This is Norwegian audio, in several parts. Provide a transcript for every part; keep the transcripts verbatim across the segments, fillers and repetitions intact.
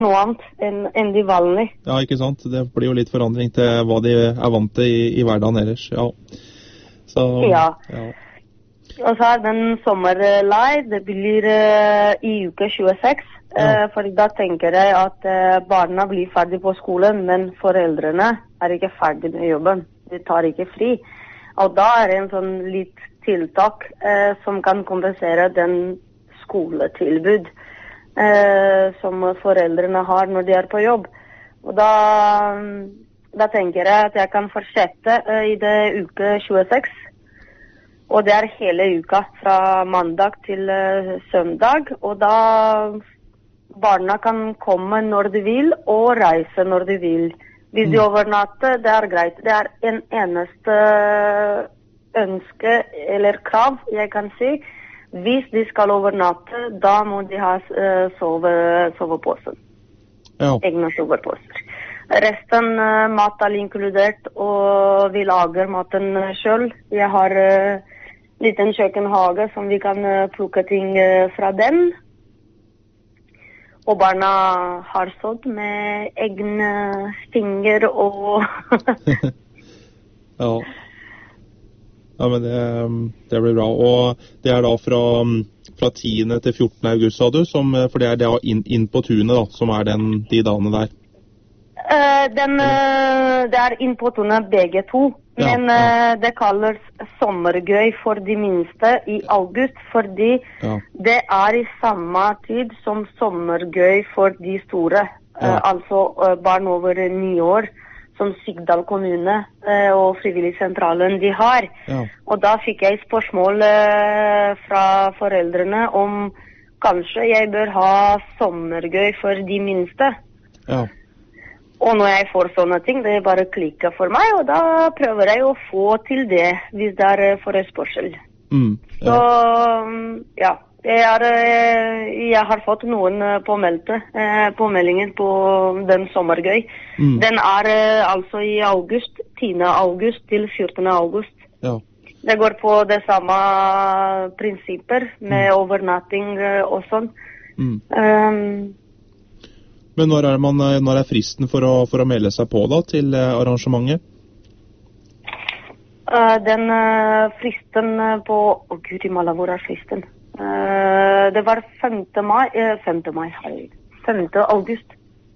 noe annet enn, enn de vanlige. Ja, ikke sant? Det blir jo litt forandring til hva de er vant til i, i hverdagen ellers, ja. Så, ja. ja. Og så er den sommerleir, det blir uh, i uke tjueseks, ja. uh, for da tenker jeg at uh, barna blir ferdig på skolen, men foreldrene er ikke ferdig med jobben. De tar ikke fri. Og da er det en sånn litt tiltak uh, som kan kompensere den skoletilbud uh, som foreldrene har når de er på jobb. Og da, da tenker jeg at jeg kan fortsette uh, i det uke tjueseks. Og det er hele uka, fra mandag til uh, søndag. Og da barna kan komme når de vil, og reise når de vil. Hvis de overnatter, det er greit. Det er en eneste ønske eller krav, jeg kan si. Hvis de skal overnatte, da må de ha uh, sove, soveposer. Ja. Egne soveposer. Resten uh, mat er inkludert, og vi lager maten selv. Jeg har uh, liten kjøkkenhage som vi kan uh, plukke ting uh, fra den. Og barna har sådd med egne finger og... ja. Ja, men det, det blir bra. Og det er da fra, fra tiende til fjortende august, sa du, som, for det er det inn, inn på tunet da, som er den, de dagene der. Uh, den, uh, det er inn på tunet begge to. Ja, men ja. Uh, det kalles sommergøy for de minste i august, fordi ja. det er i samme tid som sommergøy for de store, ja. uh, altså uh, barn over ni år, som Sigdal kommune uh, og frivilligsentralen de har. Ja. Og da fikk jeg spørsmål uh, fra foreldrene om kanskje jeg bør ha sommergøy for de minste. Ja. Og når jeg får sånne ting, det er bare klikker for meg, og da prøver jeg å få til det, hvis det er forespørsel. Mm, ja. Så, ja, jeg, er, jeg har fått noen påmeldte, påmeldinger på den sommergøy. Mm. Den er altså i august, tiende august til fjortende august. Ja. Det går på det samme prinsipper med mm. overnatting og sånn. Mm. Um, Men når er, man, når er fristen for å, for å melde seg på da, til eh, arrangementet? Uh, den uh, fristen på... Å oh, Gud i malla, hvor er fristen? Uh, det var femte mai, uh, femte mai, femte august.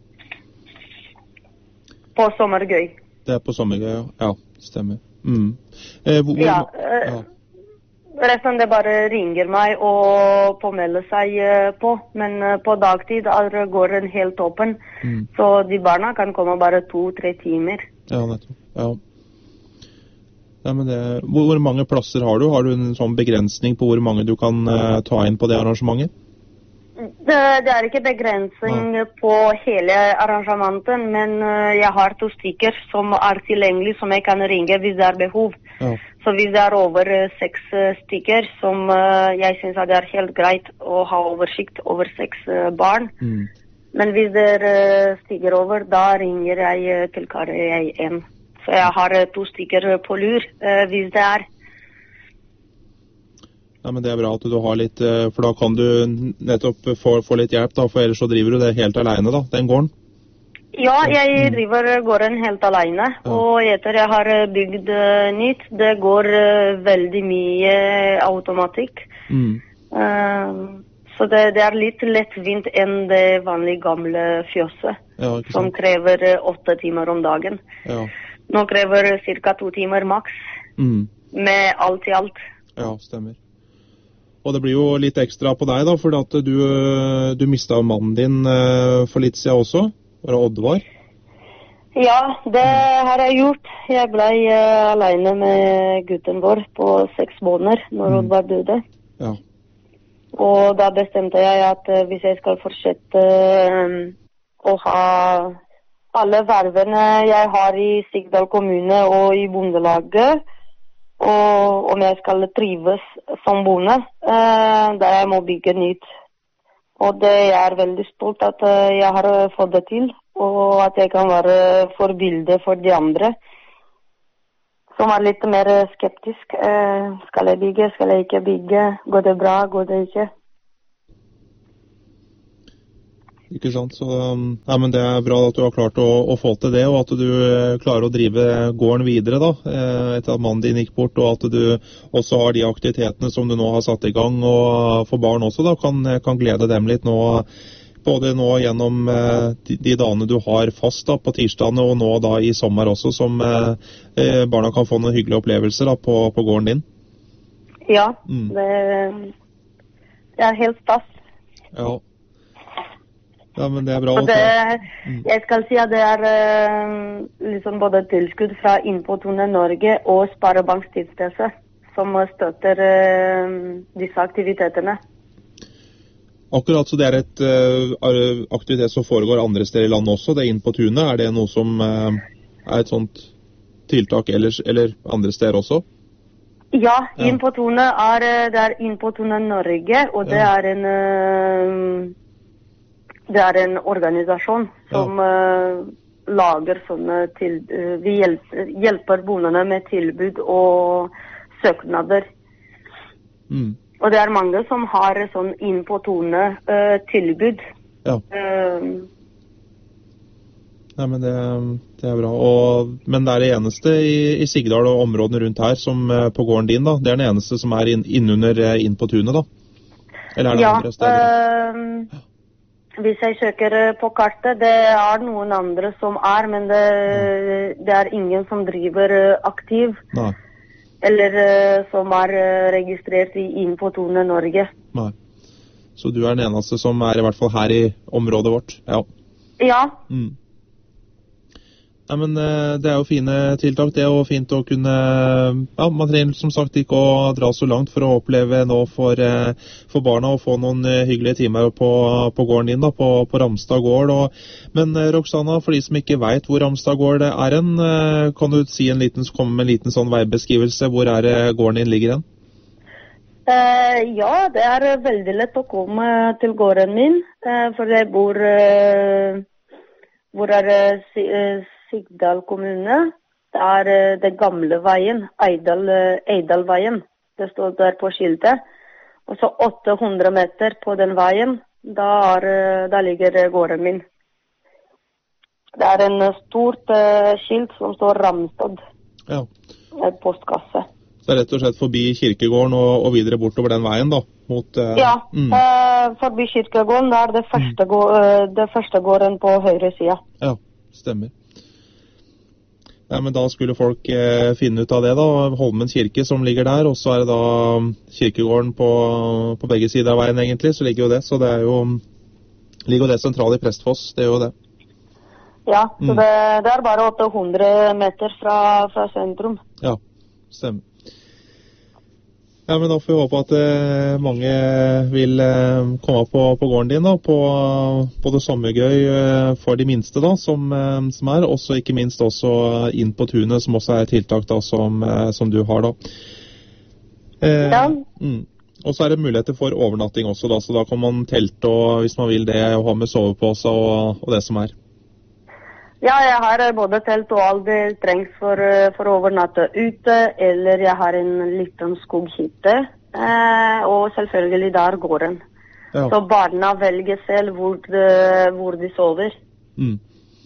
På sommergøy. Det er på sommergøy, ja. Ja, stemmer. Mm. Eh, hvor, ja, uh, ja. Resten det bare ringer meg og påmelder seg uh, på, men uh, på dagtid er, går den helt åpen, mm. så de barna kan komme bare to-tre timer. Ja, nettopp. Ja. Ja, men det, hvor, hvor mange plasser har du? Har du en sånn begrensning på hvor mange du kan uh, ta inn på det arrangementet? Det, det er ikke begrensning ja. på hele arrangementet, men uh, jeg har to stykker som er tilgjengelige, som jeg kan ringe hvis det er behov. Ja. Så hvis det er over uh, seks uh, stykker, som uh, jeg synes at det er helt greit å ha oversikt over seks uh, barn. Mm. Men hvis det uh, stiger over, da ringer jeg uh, til Kari jeg en. Så jeg har uh, to stykker uh, på lur, uh, hvis det er. Ja, men det er bra at du har litt, uh, for da kan du nettopp få, få litt hjelp, da, for ellers så driver du det helt alene da, den gården. Ja, jeg driver gården helt alene, ja. Og etter jeg har bygd uh, nytt, det går uh, veldig mye automatikk. Mm. Uh, så det, det er litt lettvint enn det vanlige gamle fjøset, ja, som krever uh, åtte timer om dagen. Ja. Nå krever cirka to timer maks, mm. med alt i alt. Ja, stemmer. Og det blir jo litt ekstra på deg da, for at du, du mistet mannen din uh, for litt siden også. Var det Oddvar? Ja, det har jeg gjort. Jeg ble uh, alene med gutten vår på seks måneder når mm. Oddvar døde. Ja. Og da bestemte jeg at uh, hvis jeg skal fortsette uh, å ha alle vervene jeg har i Sigdal kommune og i bondelaget, og om jeg skal trives som bonde, uh, da jeg må bygge nytt. Og det jeg er veldig stolt at uh, jeg har fått det til, og at jeg kan være forbilde for de andre, som er litt mer skeptisk. Uh, skal jeg bygge, skal jeg ikke bygge? Går det bra, går det ikke? Ikke sant, så ja, men det er bra at du har klart å, å få til det, og at du klarer å drive gården videre da, etter at mannen din gikk bort, og at du også har de aktivitetene som du nå har satt i gang, og for barn også da, kan, kan glede dem litt nå, både nå gjennom de, de dagene du har fast da, på tirsdagene, og nå da i sommer også, som eh, barna kan få noen hyggelige opplevelser da, på, på gården din. Ja, mm. det, det er helt stas. Ja. Ja, men det er bra. Det, mm. Jeg skal si at det er uh, liksom både tilskudd fra Innpåtone Norge og Sparebankstiftelse som støtter uh, disse aktivitetene. Akkurat, så det er et uh, aktivitet som foregår andre steder i landet også, det er Innpåtune. Er det noe som uh, er et sånt tiltak ellers, eller andre steder også? Ja, ja. Innpåtone er, det er Innpåtone Norge, og det ja. er en... Uh, Det er en organisasjon som ja. uh, lager sånne til, uh, vi hjelper, hjelper bondene med tilbud og søknader. Mm. Og det er mange som har sånn Innpåtone uh, tilbud. Ja. Uh, Nei, men det, det er bra. Og, men det er det eneste i, i Sigdal og områdene rundt her som uh, på gården din da, det er den eneste som er inn, innunder uh, Innpåtune da? Eller er det ja, andre steder? Uh, Hvis jeg søker på kartet, det er noen andre som er, men det, det er ingen som driver aktiv. Nei. Eller som er registrert i Innpåtone Norge. Nei. Så du er den eneste som er i hvert fall her i området vårt? Ja. Ja. Mm. Nei, men det er jo fine tiltak. Det er jo fint å kunne... Ja, man trenger som sagt ikke å dra så langt for å oppleve nå for, for barna å få noen hyggelige timer på, på gården din da, på, på Ramstad gård. Og, men Roxana, for de som ikke vet hvor Ramstad gård er en, kan du si en liten, komme med en liten sånn veibeskrivelse? Hvor er det gården din ligger hen? Uh, ja, det er veldig lett å komme til gården min, uh, for jeg bor... Uh, hvor er det... Uh, Sigdal kommune, det er uh, det gamle veien, Eidal, uh, Eidalveien, det står der på skiltet. Og så åtte hundre meter på den veien, da, er, uh, da ligger gården min. Det er en uh, stort uh, skilt som står Ramstad, ja. Et postkasse. Så det er rett og slett forbi kirkegården og, og videre bortover den veien da? Mot, uh, ja, mm. uh, forbi kirkegården, det er det første, gå, uh, det første gården på høyre siden. Ja, stemmer. Nei, men da skulle folk eh, finne ut av det da, Holmen kirke som ligger der, og så er det da kirkegården på, på begge sider av veien egentlig, så ligger jo det, så det er jo, ligger jo det sentralt i Prestfoss, det er jo det. Ja, så mm. det, det er bare åtte hundre meter fra, fra sentrum. Ja, stemmer. Ja, men da får vi håpe at eh, mange vil eh, komme på, på gården din da, på, på det sommergøy eh, for de minste da, som, eh, som er, også ikke minst også Innpåtune, som også er tiltak da, som, eh, som du har da. Eh, ja. Mm. Og så er det muligheter for overnatting også da, så da kan man telte, og, hvis man vil det, og ha med sovepose og, og det som er. Ja, jeg har både telt og alt det trengs for, for å overnatte ute, eller jeg har en liten skoghytte, eh, og selvfølgelig der gården. Ja. Så barna velger selv hvor de, hvor de sover. Mm.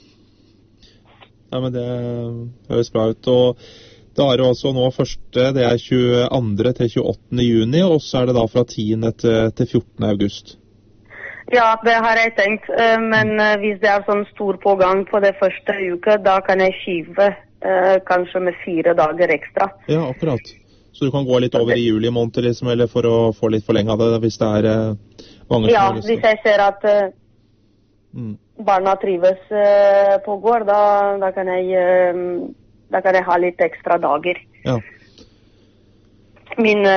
Ja, men det høres bra ut, og det er jo altså nå første, det er tjueandre til tjueåttende juni, og så er det da fra tiende til fjortende august. Ja, det har jeg tenkt, men hvis det er sånn stor pågang på det første uke, da kan jeg skyve kanskje med fire dager ekstra. Ja, akkurat. Så du kan gå litt over i juli måned, liksom, eller for å få litt forlenget det, hvis det er mange ja, som har lyst til. Ja, hvis jeg ser at mm. barna trives på gård, da, da, kan jeg, da kan jeg ha litt ekstra dager. Ja. Min...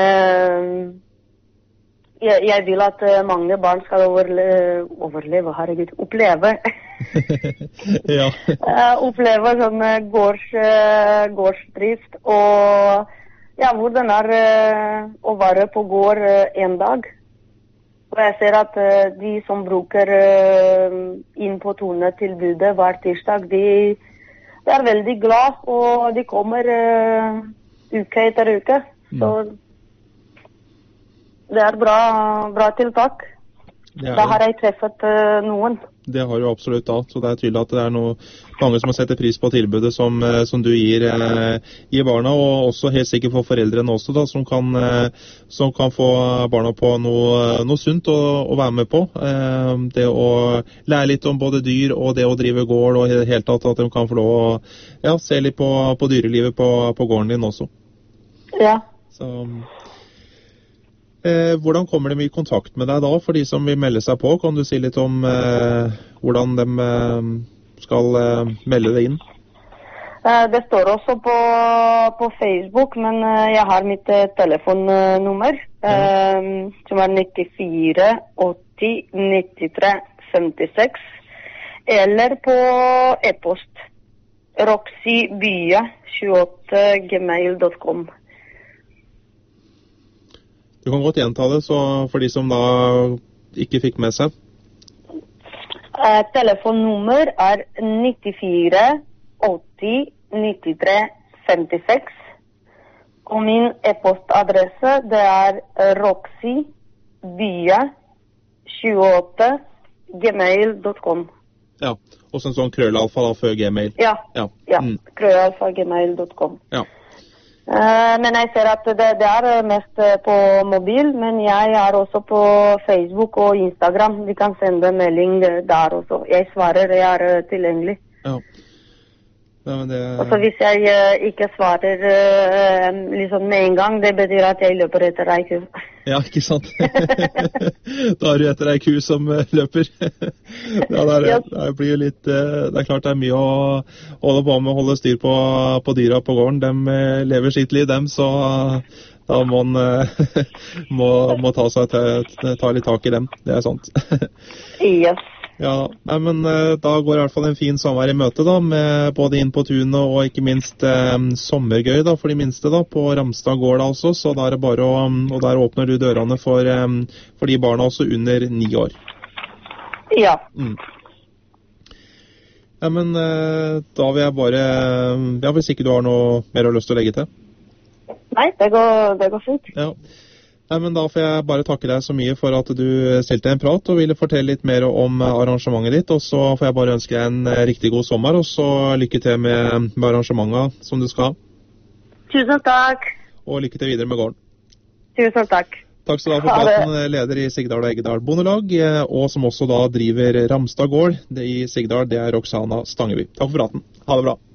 Jeg, jeg vil at mange barn skal overleve, overleve herregud, oppleve. ja. oppleve sånn gårds, gårdsdrift, og ja, hvordan er å være på gård en dag. Og jeg ser at de som bruker Innpåtone-tilbudet hver tirsdag, de, de er veldig glad, og de kommer uke etter uke. Så... Det er bra, bra tiltak. Det Da har jeg treffet uh, noen. Det har du absolutt da, så det er tydelig at det er noe, mange som har setter pris på tilbudet som, som du gir, eh, gir barna, og også helt sikkert for foreldrene også da, som kan, eh, som kan få barna på noe, noe sunt å, å være med på. Eh, det å lære litt om både dyr og det å drive gård, og helt, helt tatt at de kan få lov å ja, se litt på, på dyrelivet på, på gården din også. Ja. Så... Eh, hvordan kommer de i kontakt med deg da, for de som vil melde seg på? Kan du si litt om eh, hvordan de eh, skal eh, melde det inn? Uh, det står også på, på Facebook, men uh, jeg har mitt uh, telefonnummer, uh, ja. som er nittifire åtti nittitre femtiseks, eller på e-post roxybye tjueåtte gmail dot com. Du kan godt gjenta det, så for de som da ikke fikk med seg. Uh, telefonnummer er nittifire åtti nittitre femtiseks. Og min e-postadresse det er roxybye tjueåtte gmail dot com. Ja, og en sånn krøllalfa da før gmail. Ja, ja. ja. Mm. krøllalfa gmail dot com. Ja. Uh, men jeg ser at det, det er mest på mobil, men jeg er også på Facebook og Instagram. Vi kan sende melding der også. Jeg svarer, jeg er tilgjengelig. Ja. Ja, men det... Og så hvis jeg uh, ikke svarer uh, liksom med en gang, det betyr at jeg løper etter ei ku. Ja, ikke sant? Da er du etter ei ku som uh, løper. Ja, det, er, Ja. det blir litt, uh, det er klart det er mye å holde på med å holde styr på, på dyra på gården. De uh, lever sitt liv, dem, så uh, da må man uh, må, må ta, seg til, ta litt tak i dem. Det er sant. Yes. Ja, nei, men uh, da går i hvert fall en fin sommer i møte da, med både inn på tunet og ikke minst uh, sommergøy da, for de minste da, på Ramstad gård da også, så da er det bare å, og der åpner du dørene for, um, for de barna også under ni år. Ja. Mm. Ja, men uh, da vil jeg bare, ja, hvis ikke du har noe mer å lyst til å legge til. Nei, det går, det går fint. Ja. Nei, men da får jeg bare takke deg så mye for at du stilte en prat og ville fortelle litt mer om arrangementet ditt, og så får jeg bare ønske deg en riktig god sommer, og så lykke til med, med arrangementet som du skal ha. Tusen takk. Og lykke til videre med gården. Tusen takk. Takk skal du ha for praten, leder i Sigdal og Eggedal Bondelag, og som også da driver Ramstad gård i Sigdal, det er Roxana Stangeby. Takk for praten. Ha det bra.